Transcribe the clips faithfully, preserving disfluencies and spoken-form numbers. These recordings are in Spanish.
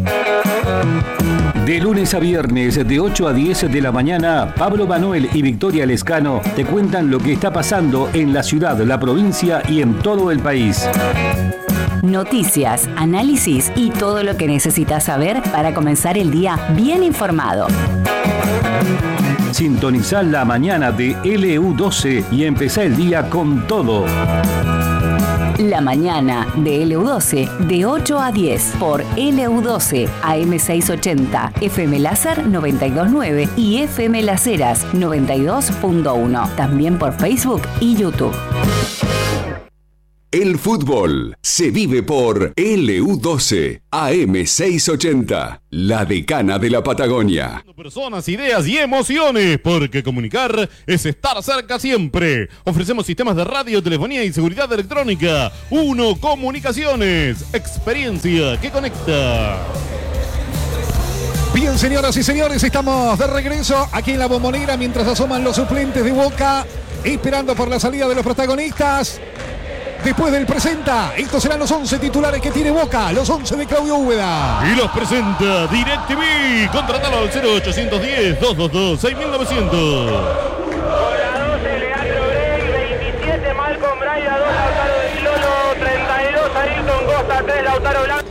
De lunes a viernes, de ocho a diez de la mañana, Pablo Manuel y Victoria Lescano te cuentan lo que está pasando en la ciudad, la provincia y en todo el país. Noticias, análisis y todo lo que necesitas saber para comenzar el día bien informado. Sintonizá la mañana de L U doce y empezá el día con todo. La mañana de L U doce, de ocho a diez, por L U doce, A M seiscientos ochenta, F M Láser noventa y dos punto nueve y F M Las Heras noventa y dos punto uno. También por Facebook y YouTube. El fútbol se vive por L U doce, A M seiscientos ochenta, la decana de la Patagonia. Personas, ideas y emociones, porque comunicar es estar cerca siempre. Ofrecemos sistemas de radio, telefonía y seguridad electrónica. Uno Comunicaciones, experiencia que conecta. Bien, señoras y señores, estamos de regreso aquí en la Bombonera mientras asoman los suplentes de Boca, esperando por la salida de los protagonistas. Después del presenta, estos serán los once titulares que tiene Boca, los once de Claudio Úbeda. Y los presenta DirecTV. Contratalo al cero ochocientos diez, doscientos veintidós, seis mil novecientos. Con la doce, Leandro Grey, veintisiete, Malcolm Braida, dos, Lautaro de Vilolo, treinta y dos, Ayrton Costa, tres, Lautaro Blanco.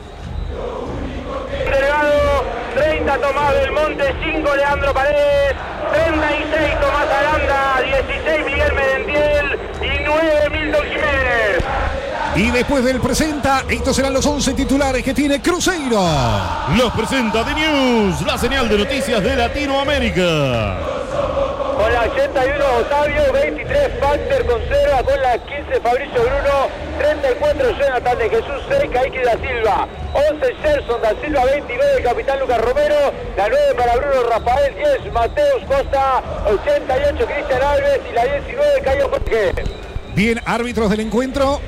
Delgado, treinta, Tomás Belmonte, cinco, Leandro Paredes, treinta y seis, Tomás Aranda, dieciséis, Miguel Medentiel y nueve, Milton Jiménez. Y después del presenta, estos serán los once titulares que tiene Cruzeiro. Los presenta The News, la señal de noticias de Latinoamérica. Con la ochenta y uno, Otavio, veintitrés, Panther conserva, con la quince, Fabricio Bruno, treinta y cuatro, Jonathan de Jesús, seis, Kaique da Silva, once, Gerson da Silva, veintinueve, el capitán Lucas Romero, la nueve para Bruno Rafael, diez, Mateus Costa, ochenta y ocho, Cristian Alves y la diecinueve, Cayo Jorge. Bien, árbitros del encuentro.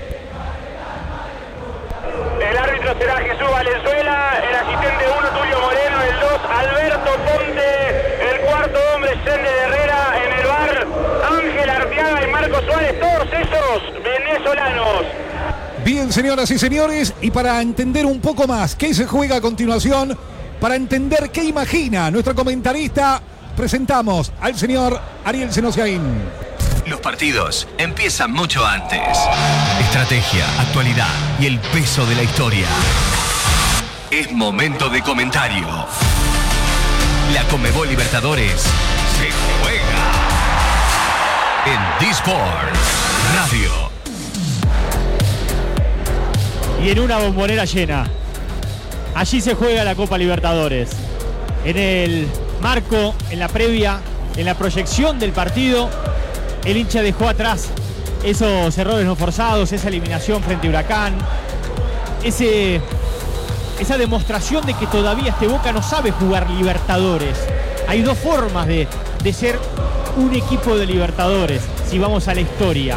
El árbitro será Jesús Valenzuela, el asistente uno, Tulio Moreno, el dos, Alberto Ponte, el cuarto hombre, Sende de Herrera, en el bar, Ángel Arteaga y Marco Suárez, todos esos venezolanos. Bien, señoras y señores, y para entender un poco más qué se juega a continuación, para entender qué imagina nuestro comentarista, presentamos al señor Ariel Senosiaín. Los partidos empiezan mucho antes. Estrategia, actualidad y el peso de la historia. Es momento de comentario. La Conmebol Libertadores se juega en D-Sport Radio. Y en una Bombonera llena. Allí se juega la Copa Libertadores. En el marco, en la previa, en la proyección del partido, el hincha dejó atrás esos errores no forzados, esa eliminación frente a Huracán, ese, esa demostración de que todavía este Boca no sabe jugar Libertadores. Hay dos formas de, de ser un equipo de Libertadores, si vamos a la historia.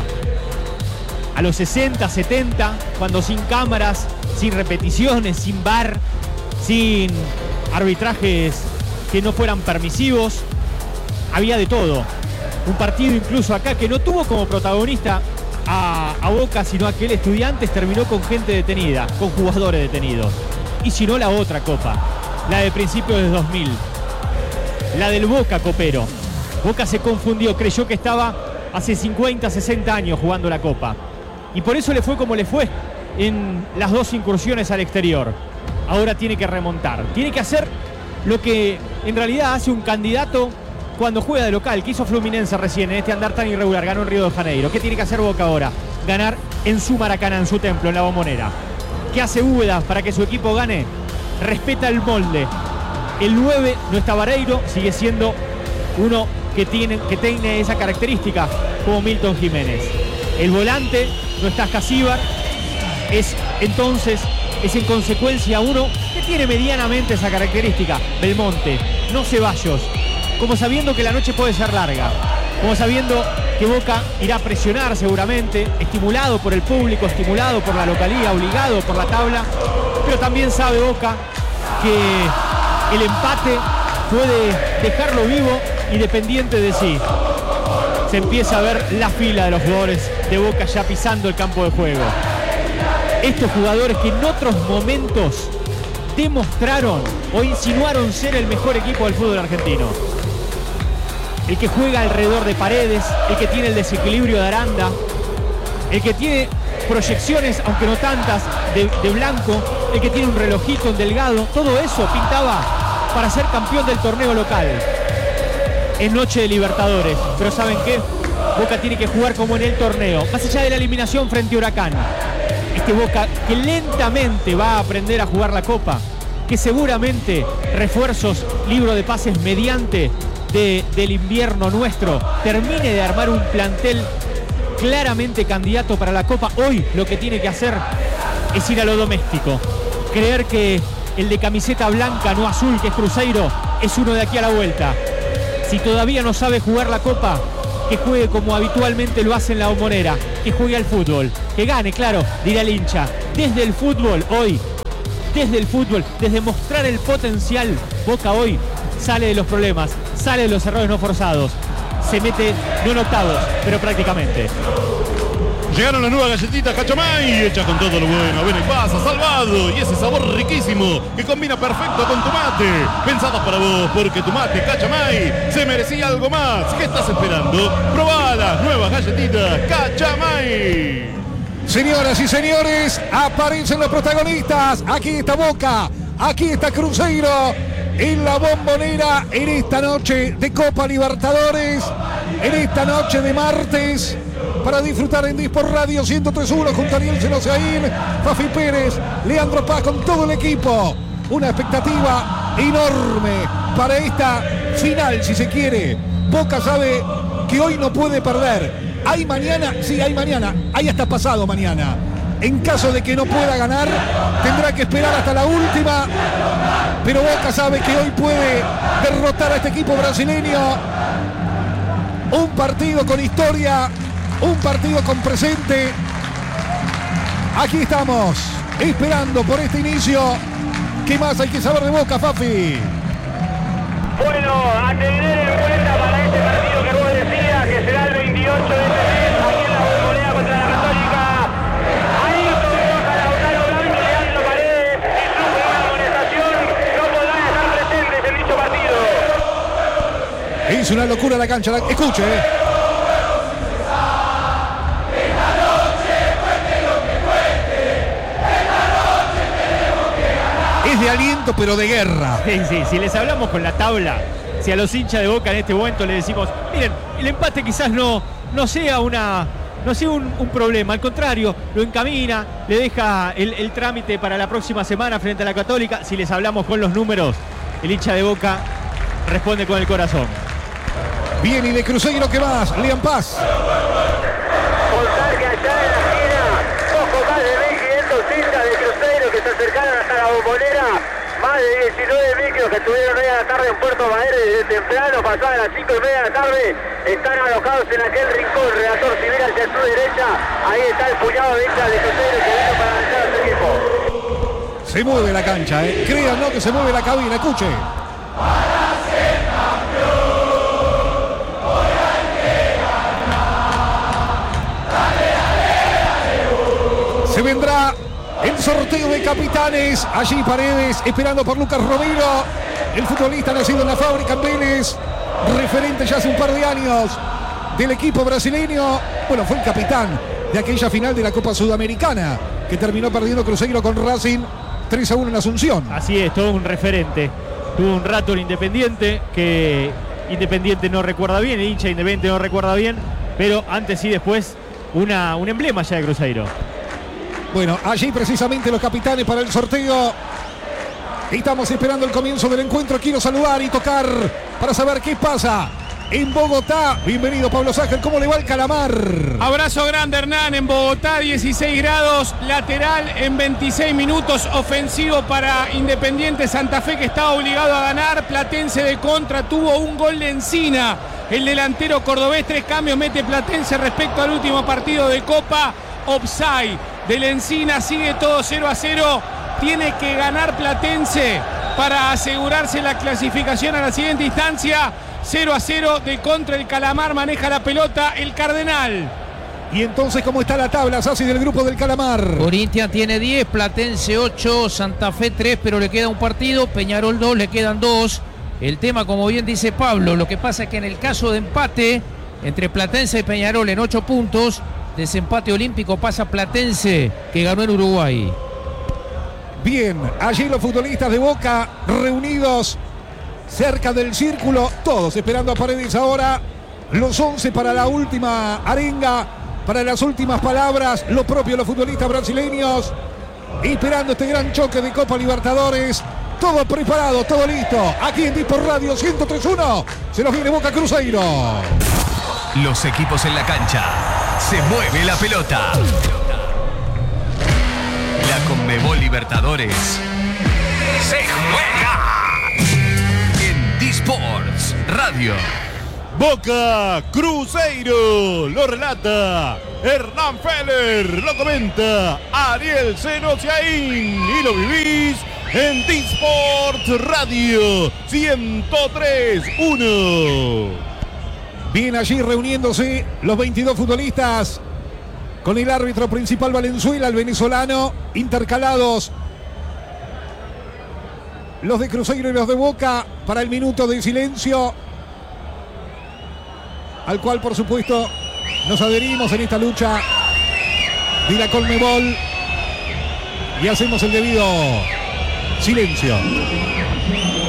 A los sesenta, setenta, cuando sin cámaras, sin repeticiones, sin V A R, sin arbitrajes que no fueran permisivos, había de todo. Un partido incluso acá que no tuvo como protagonista a, a Boca, sino aquel Estudiantes, terminó con gente detenida, con jugadores detenidos. Y si no, la otra copa, la de principios de dos mil, la del Boca copero. Boca se confundió, creyó que estaba hace cincuenta, sesenta años jugando la copa. Y por eso le fue como le fue en las dos incursiones al exterior. Ahora tiene que remontar, tiene que hacer lo que en realidad hace un candidato cuando juega de local, que hizo Fluminense recién en este andar tan irregular, ganó en Río de Janeiro. ¿Qué tiene que hacer Boca ahora? Ganar en su Maracaná, en su templo, en la Bombonera. ¿Qué hace Úbeda para que su equipo gane? Respeta el molde. El nueve no está Vareiro, sigue siendo uno que tiene, que tiene esa característica, como Milton Jiménez. El volante no está Casíbar, es entonces, es en consecuencia uno que tiene medianamente esa característica, Belmonte, no Ceballos. Como sabiendo que la noche puede ser larga, como sabiendo que Boca irá a presionar seguramente, estimulado por el público, estimulado por la localía, obligado por la tabla, pero también sabe Boca que el empate puede dejarlo vivo y dependiente de sí. Se empieza a ver la fila de los jugadores de Boca ya pisando el campo de juego. Estos jugadores que en otros momentos demostraron o insinuaron ser el mejor equipo del fútbol argentino. El que juega alrededor de Paredes, el que tiene el desequilibrio de Aranda, el que tiene proyecciones, aunque no tantas, de, de Blanco, el que tiene un relojito en Delgado, todo eso pintaba para ser campeón del torneo local en noche de Libertadores. Pero ¿saben qué? Boca tiene que jugar como en el torneo, más allá de la eliminación frente a Huracán. Este Boca que lentamente va a aprender a jugar la Copa, que seguramente refuerzos, libro de pases mediante de, del invierno nuestro, termine de armar un plantel claramente candidato para la Copa. Hoy lo que tiene que hacer es ir a lo doméstico, creer que el de camiseta blanca, no azul, que es Cruzeiro, es uno de aquí a la vuelta. Si todavía no sabe jugar la Copa, que juegue como habitualmente lo hace en la Bombonera, que juegue al fútbol, que gane, claro, dirá el hincha. Desde el fútbol hoy, desde el fútbol, desde mostrar el potencial, Boca hoy sale de los problemas, sale de los errores no forzados, se mete no en octavos, pero prácticamente. Llegaron las nuevas galletitas Cachamay, hechas con todo lo bueno, ven y pasa, salvado, y ese sabor riquísimo que combina perfecto con tomate. Pensadas para vos, porque tu mate Cachamay se merecía algo más. ¿Qué estás esperando? Probá las nuevas galletitas Cachamay. Señoras y señores, aparecen los protagonistas. Aquí está Boca, aquí está Cruzeiro en la Bombonera en esta noche de Copa Libertadores, en esta noche de martes, para disfrutar en Disport Radio ciento tres punto uno junto a Ariel Senosiaín, Fafi Pérez, Leandro Paz con todo el equipo. Una expectativa enorme para esta final, si se quiere. Boca sabe que hoy no puede perder. ¿Hay mañana? Sí, hay mañana. Hay hasta pasado mañana. En caso de que no pueda ganar, tendrá que esperar hasta la última. Pero Boca sabe que hoy puede derrotar a este equipo brasileño. Un partido con historia, un partido con presente. Aquí estamos, esperando por este inicio. ¿Qué más hay que saber de Boca, Fafi? Bueno, a tener en cuenta para este partido que vos decías, que será el veintiocho de este mes, aquí en la Bombonera contra la Católica. Ahí toca Lautaro Blanco, Leandro Paredes, y sufre una amonestación, no podrán estar presentes en dicho partido. Es una locura la cancha, escuche, eh. De aliento, pero de guerra. Sí, sí, si les hablamos con la tabla, si a los hinchas de Boca en este momento le decimos, miren, el empate quizás no, no sea una no sea un, un problema, al contrario, lo encamina, le deja el, el trámite para la próxima semana frente a la Católica. Si les hablamos con los números, el hincha de Boca responde con el corazón. Bien, y de Cruzeiro, ¿qué más? Liam Paz. Contar que allá en la esquina, poco más de mil quinientos hinchas de Cruzeiro que se acercaron hasta la Bombonera. Más de diecinueve micros que estuvieron hoy a la tarde en Puerto Madero desde temprano, pasadas las cinco y media de la tarde, están alojados en aquel rincón, redactor civil hacia su derecha. Ahí está el puñado de hinchas de Cruzeiro que vino para lanzar a su equipo. Se mueve la cancha, eh. Créanlo que se mueve la cabina, escuche. Se vendrá el sorteo de capitanes. Allí Paredes esperando por Lucas Romero, el futbolista nacido en la fábrica en Vélez, referente ya hace un par de años del equipo brasileño. Bueno, fue el capitán de aquella final de la Copa Sudamericana que terminó perdiendo Cruzeiro con Racing tres a uno en Asunción. Así es, todo un referente. Tuvo un rato en Independiente que Independiente no recuerda bien, el hincha Independiente no recuerda bien, pero antes y después una, un emblema ya de Cruzeiro. Bueno, allí precisamente los capitanes para el sorteo. Estamos esperando el comienzo del encuentro. Quiero saludar y tocar para saber qué pasa en Bogotá. Bienvenido, Pablo Ságer. ¿Cómo le va el Calamar? Abrazo grande, Hernán. En Bogotá, dieciséis grados. Lateral en veintiséis minutos. Ofensivo para Independiente Santa Fe, que estaba obligado a ganar. Platense de contra. Tuvo un gol de Encina. El delantero cordobés. Tres cambios mete Platense respecto al último partido de Copa. Offside del Encina. Sigue todo cero a cero. Tiene que ganar Platense para asegurarse la clasificación a la siguiente instancia. cero a cero de contra el Calamar. Maneja la pelota el Cardenal. Y entonces, ¿cómo está la tabla, Sassi, del grupo del Calamar? Corinthians tiene diez, Platense ocho, Santa Fe tres, pero le queda un partido, Peñarol dos, le quedan dos. El tema, como bien dice Pablo, lo que pasa es que en el caso de empate entre Platense y Peñarol en ocho puntos, desempate olímpico, pasa Platense, que ganó en Uruguay. Bien, allí los futbolistas de Boca reunidos cerca del círculo, todos esperando a Paredes ahora. Los once para la última arenga, para las últimas palabras, lo propio los futbolistas brasileños, esperando este gran choque de Copa Libertadores. Todo preparado, todo listo. Aquí en Dispor Radio ciento tres punto uno. Se nos viene Boca Cruzeiro. Los equipos en la cancha. Se mueve la pelota. La Conmebol Libertadores se juega en Disports Radio. Boca Cruzeiro, lo relata Hernán Feller, lo comenta Ariel Senosiaín y lo vivís en Disports Radio ciento tres punto uno. Bien, allí reuniéndose los veintidós futbolistas con el árbitro principal Valenzuela, el venezolano, intercalados los de Cruzeiro y los de Boca para el minuto de silencio, al cual por supuesto nos adherimos en esta lucha de la Conmebol y hacemos el debido silencio.